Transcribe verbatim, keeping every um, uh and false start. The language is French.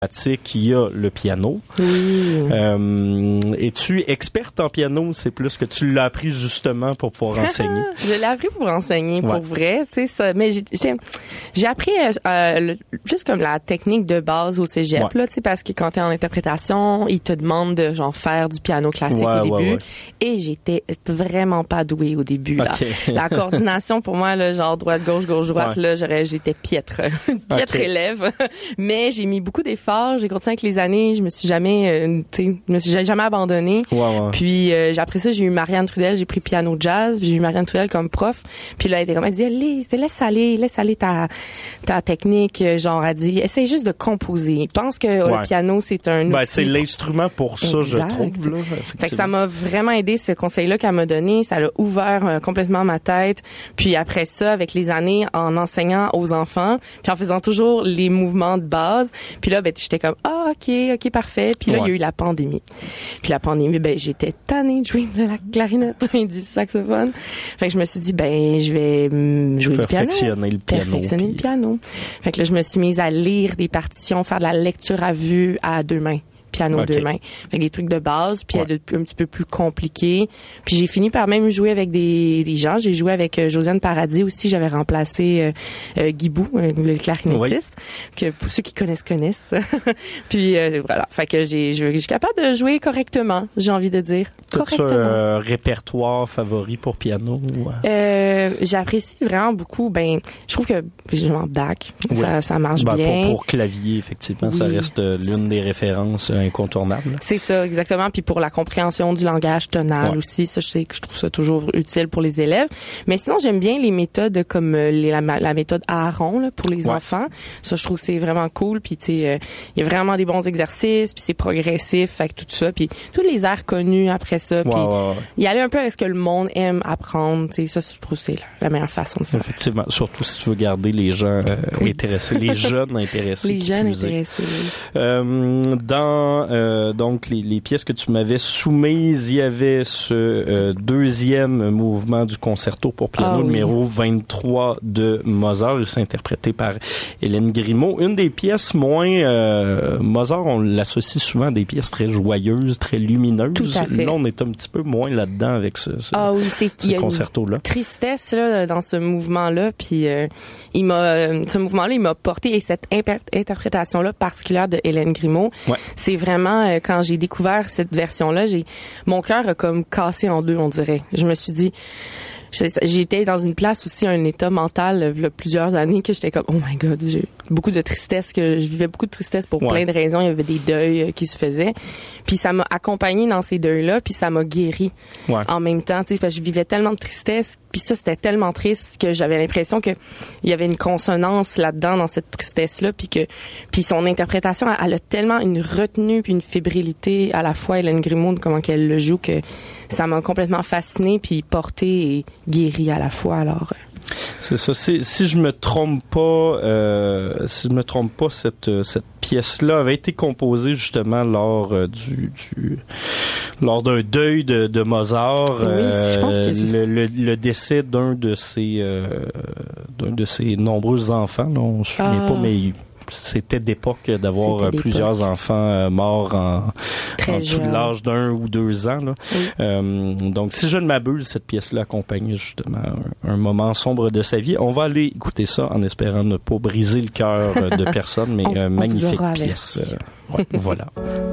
il y a le piano. Oui. Euh, es-tu experte en piano? C'est plus que tu l'as appris justement pour pouvoir enseigner. Je l'ai appris pour enseigner, pour ouais. vrai, c'est ça. Mais j'ai, j'ai, j'ai appris euh, le, plus comme la technique de base au cégep, ouais. là, tu sais, parce que quand t'es en interprétation, ils te demandent de genre faire du piano classique ouais, au début. Ouais, ouais. Et j'étais vraiment pas douée au début, là. Okay. La coordination pour moi, là, genre droite, gauche, gauche, droite, ouais. là, j'aurais, j'étais piètre. piètre okay. élève. Mais j'ai mis beaucoup d'efforts. J'ai continué avec les années. Je me suis jamais, euh, tu sais, je me suis jamais abandonnée. Ouais, ouais. Puis euh, après ça, j'ai eu Marianne Trudel. J'ai pris piano jazz. Puis j'ai eu Marianne Trudel comme prof. Puis là, elle était comme, elle dit, allez, laisse aller, laisse aller ta ta technique. Genre, elle dit, essaye juste de composer. Je pense que ouais. le piano, c'est un outil. Ben, c'est l'instrument pour ça, exact. Je trouve. Là, fait que ça m'a vraiment aidé, ce conseil-là qu'elle m'a donné. Ça a ouvert euh, complètement ma tête. Puis après ça, avec les années, en enseignant aux enfants, puis en faisant toujours les mouvements de base. Puis là, ben j'étais comme ah ok ok parfait. Puis là ouais. il y a eu la pandémie. Puis la pandémie, ben j'étais tannée de jouer de la clarinette et du saxophone. Fait que je me suis dit ben je vais mm, jouer du piano. Perfectionner le piano. Perfectionner puis... le piano. Fait que là je me suis mise à lire des partitions, faire de la lecture à vue à deux mains. Piano okay. deux mains. Fait que des trucs de base, puis ouais. de, un petit peu plus compliqués. Puis j'ai fini par même jouer avec des, des gens. J'ai joué avec euh, Josiane Paradis aussi. J'avais remplacé euh, euh, Guibou, euh, le clarinettiste, oui. que pour ceux qui connaissent, connaissent. puis euh, voilà. Fait que j'ai, je, je suis capable de jouer correctement, j'ai envie de dire. Correctement. As-tu un répertoire favori pour piano? Euh, j'apprécie vraiment beaucoup. Ben, je trouve que justement Bach, oui. ça, ça marche ben, bien. Pour, pour clavier, effectivement, oui. ça reste l'une des références incontournable. C'est ça, exactement. Puis pour la compréhension du langage tonal ouais. aussi, ça, je sais que je trouve ça toujours utile pour les élèves. Mais sinon, j'aime bien les méthodes comme les, la, la méthode Aaron là, pour les ouais. enfants. Ça, je trouve que c'est vraiment cool. Puis tu sais, il euh, y a vraiment des bons exercices. Puis c'est progressif, fait que tout ça. Puis tous les airs connus après ça. Puis ouais, ouais, ouais. y aller un peu avec ce que le monde aime apprendre. Tu sais, ça, je trouve que c'est la, la meilleure façon de faire. Effectivement, surtout si tu veux garder les gens euh, oui. intéressés, les jeunes intéressés. Les jeunes intéressés. Euh, dans Euh, donc les, les pièces que tu m'avais soumises, il y avait ce euh, deuxième mouvement du concerto pour piano ah, numéro oui. vingt-trois de Mozart. Il s'est interprété par Hélène Grimaud. Une des pièces moins euh, Mozart, on l'associe souvent à des pièces très joyeuses, très lumineuses. Tout à fait. Là, on est un petit peu moins là-dedans avec ce, ce, ah, oui, c'est, ce concerto-là. Tristesse là dans ce mouvement-là, puis euh, il m'a, ce mouvement-là, il m'a porté et cette imper- interprétation-là particulière de Hélène Grimaud, ouais. c'est vraiment euh, quand j'ai découvert cette version-là, j'ai mon cœur a comme cassé en deux, on dirait. Je me suis dit, j'étais dans une place aussi, un état mental, il y a plusieurs années que j'étais comme oh my god, j'ai beaucoup de tristesse, que je vivais beaucoup de tristesse pour ouais. plein de raisons. Il y avait des deuils qui se faisaient, puis ça m'a accompagnée dans ces deuils-là, puis ça m'a guérie ouais. en même temps, tu sais, parce que je vivais tellement de tristesse, puis ça c'était tellement triste que j'avais l'impression que il y avait une consonance là-dedans dans cette tristesse-là, puis que puis son interprétation, elle a tellement une retenue puis une fébrilité à la fois, Hélène Grimaud, comment qu'elle le joue, que ça m'a complètement fascinée puis portée et guérie à la fois. Alors c'est ça. Si, si je me trompe pas, euh, si je me trompe pas, cette cette pièce-là avait été composée justement lors euh, du, du lors d'un deuil de, de Mozart. Oui, euh, je pense que c'est le, le, le décès d'un de ses euh, d'un de ses nombreux enfants. Là, on se souvient ah. pas, mais c'était d'époque d'avoir c'était plusieurs d'époque. enfants euh, morts en, en dessous de l'âge d'un ou deux ans. Là. Oui. Euh, donc, si je ne m'abuse, cette pièce-là accompagnait justement un, un moment sombre de sa vie. On va aller écouter ça en espérant ne pas briser le cœur de personne, mais euh, magnifique pièce. Euh, ouais, voilà.